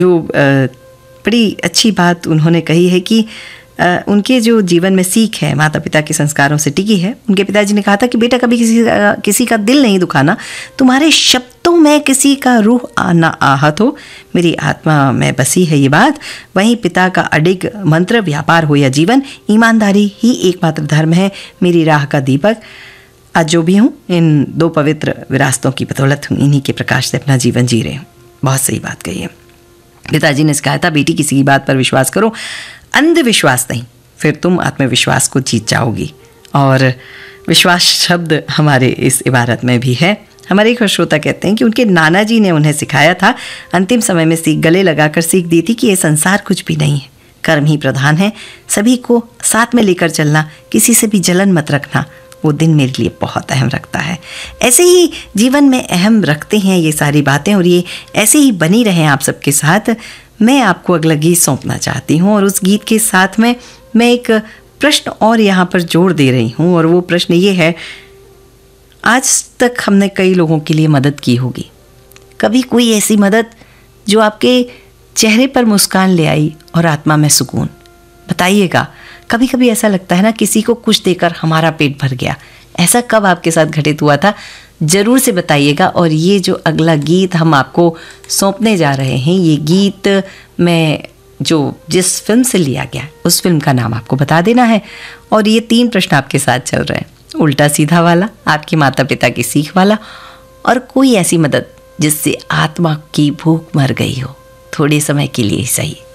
जो बड़ी अच्छी बात उन्होंने कही है कि उनके जो जीवन में सीख है माता पिता के संस्कारों से टिकी है। उनके पिताजी ने कहा था कि बेटा कभी किसी का दिल नहीं दुखाना, तुम्हारे शब्दों में किसी का रूह ना आहत हो, मेरी आत्मा में बसी है ये बात। वहीं पिता का अडिग मंत्र, व्यापार हो या जीवन, ईमानदारी ही एकमात्र धर्म है, मेरी राह का दीपक। आज जो भी हूँ इन दो पवित्र विरासतों की बदौलत हूँ, इन्हीं के प्रकाश से अपना जीवन जी रहे हूँ। बहुत सही बात कही है। पिताजी ने कहा था बेटी किसी की बात पर विश्वास करो, अंधविश्वास नहीं, फिर तुम आत्मविश्वास को जीत जाओगी। और विश्वास शब्द हमारे इस इबारत में भी है। हमारे एक श्रोता कहते हैं कि उनके नाना जी ने उन्हें सिखाया था, अंतिम समय में गले लगाकर सीख दी थी कि ये संसार कुछ भी नहीं है, कर्म ही प्रधान है, सभी को साथ में लेकर चलना, किसी से भी जलन मत रखना। वो दिन मेरे लिए बहुत अहम रखता है। ऐसे ही जीवन में अहम रखते हैं ये सारी बातें, और ये ऐसे ही बनी रहें आप सबके साथ। मैं आपको अगला गीत सौंपना चाहती हूँ, और उस गीत के साथ में मैं एक प्रश्न और यहाँ पर जोड़ दे रही हूँ, और वो प्रश्न ये है, आज तक हमने कई लोगों के लिए मदद की होगी, कभी कोई ऐसी मदद जो आपके चेहरे पर मुस्कान ले आई और आत्मा में सुकून? बताइएगा। कभी कभी ऐसा लगता है ना, किसी को कुछ देकर हमारा पेट भर गया। ऐसा कब आपके साथ घटित हुआ था? ज़रूर से बताइएगा। और ये जो अगला गीत हम आपको सौंपने जा रहे हैं, ये गीत में जो जिस फिल्म से लिया गया उस फिल्म का नाम आपको बता देना है। और ये 3 प्रश्न आपके साथ चल रहे हैं, उल्टा सीधा वाला, आपके माता पिता की सीख वाला, और कोई ऐसी मदद जिससे आत्मा की भूख मर गई हो, थोड़े समय के लिए ही सही।